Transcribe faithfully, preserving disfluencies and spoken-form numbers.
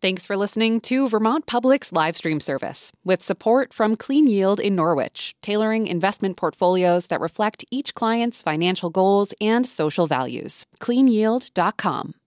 Thanks for listening to Vermont Public's live stream service with support from Clean Yield in Norwich, tailoring investment portfolios that reflect each client's financial goals and social values. clean yield dot com.